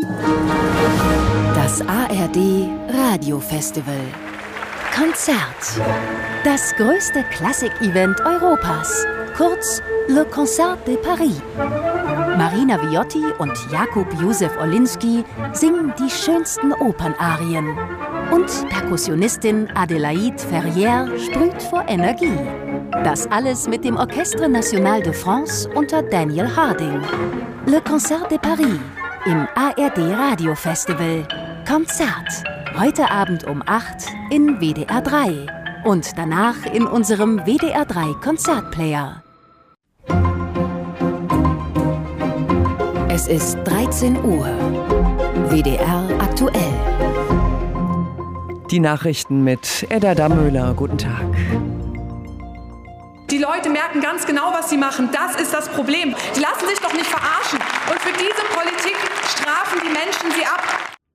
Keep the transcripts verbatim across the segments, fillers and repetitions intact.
Das A R D Radiofestival. Konzert. Das größte Klassik-Event Europas. Kurz Le Concert de Paris. Marina Viotti und Jakub Józef Orlinski singen die schönsten Opernarien. Und Perkussionistin Adélaïde Ferrière sprüht vor Energie. Das alles mit dem Orchestre National de France unter Daniel Harding. Le Concert de Paris im A R D Radiofestival. Konzert. Heute Abend um acht in W D R drei. Und danach in unserem W D R drei Konzertplayer. Es ist dreizehn Uhr. W D R aktuell. Die Nachrichten mit Edda Dammöhler. Guten Tag. Die Leute merken ganz genau, was sie machen. Das ist das Problem. Die lassen sich doch nicht verarschen. Und für diese Politik strafen die Menschen sie ab.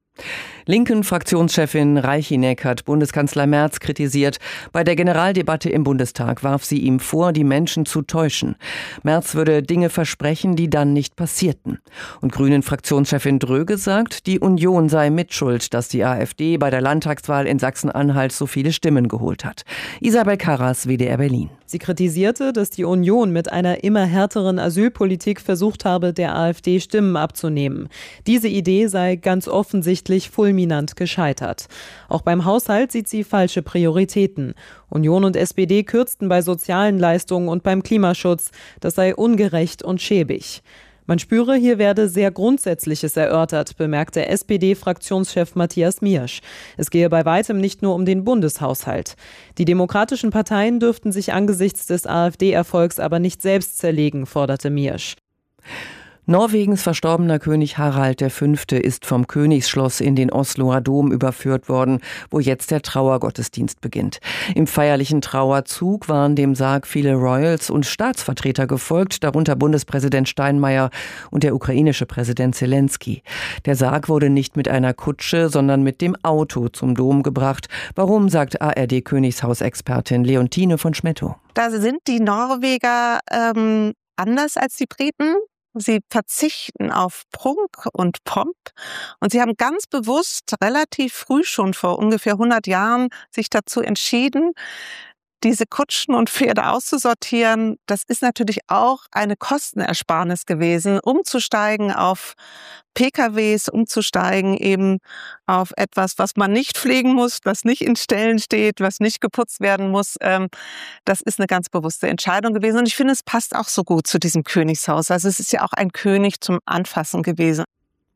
Linken-Fraktionschefin Reichinek hat Bundeskanzler Merz kritisiert. Bei der Generaldebatte im Bundestag warf sie ihm vor, die Menschen zu täuschen. Merz würde Dinge versprechen, die dann nicht passierten. Und Grünen-Fraktionschefin Dröge sagt, die Union sei mitschuld, dass die AfD bei der Landtagswahl in Sachsen-Anhalt so viele Stimmen geholt hat. Isabel Karras, W D R Berlin. Sie kritisierte, dass die Union mit einer immer härteren Asylpolitik versucht habe, der AfD Stimmen abzunehmen. Diese Idee sei ganz offensichtlich fulminant gescheitert. Auch beim Haushalt sieht sie falsche Prioritäten. Union und S P D kürzten bei sozialen Leistungen und beim Klimaschutz. Das sei ungerecht und schäbig. Man spüre, hier werde sehr Grundsätzliches erörtert, bemerkte S P D-Fraktionschef Matthias Miersch. Es gehe bei weitem nicht nur um den Bundeshaushalt. Die demokratischen Parteien dürften sich angesichts des AfD-Erfolgs aber nicht selbst zerlegen, forderte Miersch. Norwegens verstorbener König Harald der Fünfte ist vom Königsschloss in den Osloer Dom überführt worden, wo jetzt der Trauergottesdienst beginnt. Im feierlichen Trauerzug waren dem Sarg viele Royals und Staatsvertreter gefolgt, darunter Bundespräsident Steinmeier und der ukrainische Präsident Zelensky. Der Sarg wurde nicht mit einer Kutsche, sondern mit dem Auto zum Dom gebracht. Warum, sagt A R D-Königshausexpertin Leontine von Schmettow. Da sind die Norweger ähm, anders als die Briten. Sie verzichten auf Prunk und Pomp und sie haben ganz bewusst relativ früh schon vor ungefähr hundert Jahren sich dazu entschieden, diese Kutschen und Pferde auszusortieren. Das ist natürlich auch eine Kostenersparnis gewesen, umzusteigen auf P K Ws, umzusteigen eben auf etwas, was man nicht pflegen muss, was nicht in Ställen steht, was nicht geputzt werden muss. Das ist eine ganz bewusste Entscheidung gewesen. Und ich finde, es passt auch so gut zu diesem Königshaus. Also es ist ja auch ein König zum Anfassen gewesen.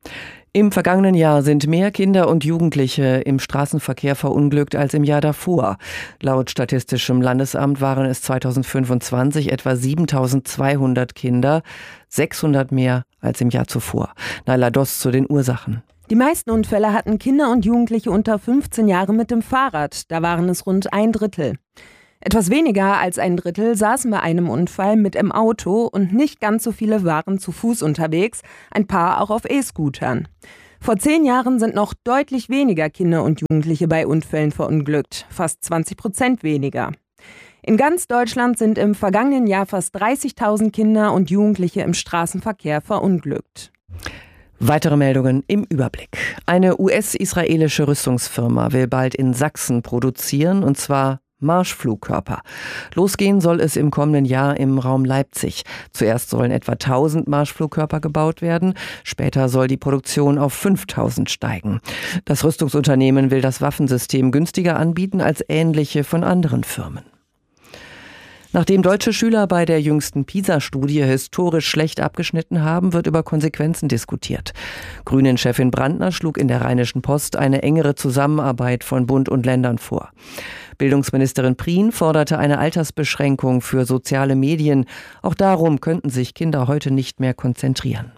Im vergangenen Jahr sind mehr Kinder und Jugendliche im Straßenverkehr verunglückt als im Jahr davor. Laut Statistischem Landesamt waren es zweitausendfünfundzwanzig etwa siebentausendzweihundert Kinder, sechshundert mehr als im Jahr zuvor. Naila Doss zu den Ursachen. Die meisten Unfälle hatten Kinder und Jugendliche unter fünfzehn Jahren mit dem Fahrrad. Da waren es rund ein Drittel. Etwas weniger als ein Drittel saßen bei einem Unfall mit im Auto und nicht ganz so viele waren zu Fuß unterwegs, ein paar auch auf E-Scootern. Vor zehn Jahren sind noch deutlich weniger Kinder und Jugendliche bei Unfällen verunglückt, fast zwanzig Prozent weniger. In ganz Deutschland sind im vergangenen Jahr fast dreißigtausend Kinder und Jugendliche im Straßenverkehr verunglückt. Weitere Meldungen im Überblick. Eine U S-israelische Rüstungsfirma will bald in Sachsen produzieren, und zwar Marschflugkörper. Losgehen soll es im kommenden Jahr im Raum Leipzig. Zuerst sollen etwa tausend Marschflugkörper gebaut werden. Später soll die Produktion auf fünftausend steigen. Das Rüstungsunternehmen will das Waffensystem günstiger anbieten als ähnliche von anderen Firmen. Nachdem deutsche Schüler bei der jüngsten PISA-Studie historisch schlecht abgeschnitten haben, wird über Konsequenzen diskutiert. Grünen-Chefin Brandner schlug in der Rheinischen Post eine engere Zusammenarbeit von Bund und Ländern vor. Bildungsministerin Prien forderte eine Altersbeschränkung für soziale Medien. Auch darum könnten sich Kinder heute nicht mehr konzentrieren.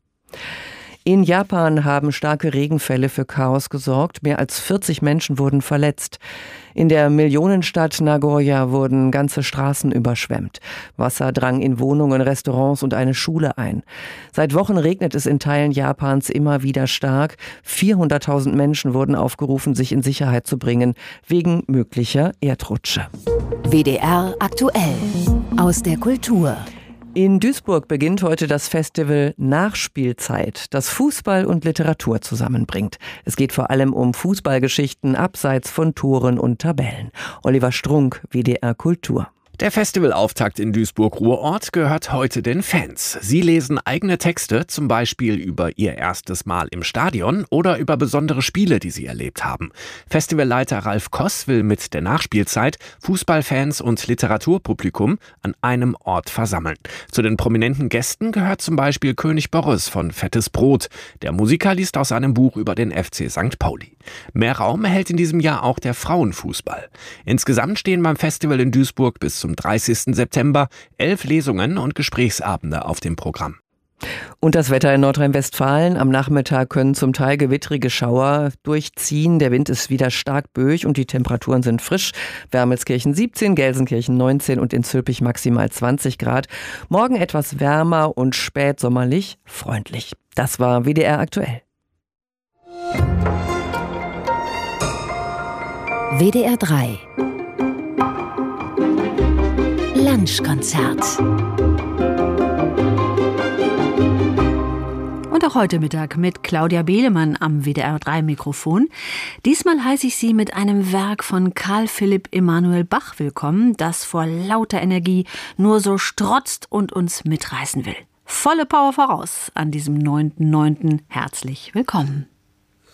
In Japan haben starke Regenfälle für Chaos gesorgt. Mehr als vierzig Menschen wurden verletzt. In der Millionenstadt Nagoya wurden ganze Straßen überschwemmt. Wasser drang in Wohnungen, Restaurants und eine Schule ein. Seit Wochen regnet es in Teilen Japans immer wieder stark. vierhunderttausend Menschen wurden aufgerufen, sich in Sicherheit zu bringen, wegen möglicher Erdrutsche. W D R aktuell aus der Kultur. In Duisburg beginnt heute das Festival Nachspielzeit, das Fußball und Literatur zusammenbringt. Es geht vor allem um Fußballgeschichten abseits von Toren und Tabellen. Oliver Strunk, W D R Kultur. Der Festivalauftakt in Duisburg-Ruhrort gehört heute den Fans. Sie lesen eigene Texte, zum Beispiel über ihr erstes Mal im Stadion oder über besondere Spiele, die sie erlebt haben. Festivalleiter Ralf Koss will mit der Nachspielzeit Fußballfans und Literaturpublikum an einem Ort versammeln. Zu den prominenten Gästen gehört zum Beispiel König Boris von Fettes Brot. Der Musiker liest aus seinem Buch über den F C Sankt Pauli. Mehr Raum erhält in diesem Jahr auch der Frauenfußball. Insgesamt stehen beim Festival in Duisburg bis zum dreißigsten September elf Lesungen und Gesprächsabende auf dem Programm. Und das Wetter in Nordrhein-Westfalen. Am Nachmittag können zum Teil gewittrige Schauer durchziehen. Der Wind ist wieder stark böig und die Temperaturen sind frisch. Wermelskirchen siebzehn, Gelsenkirchen neunzehn und in Zülpich maximal zwanzig Grad. Morgen etwas wärmer und spätsommerlich freundlich. Das war W D R aktuell. W D R drei Lunchkonzert. Und auch heute Mittag mit Claudia Behlemann am W D R drei Mikrofon. Diesmal heiße ich Sie mit einem Werk von Carl Philipp Emanuel Bach willkommen, das vor lauter Energie nur so strotzt und uns mitreißen will. Volle Power voraus an diesem neunten neunten Herzlich willkommen.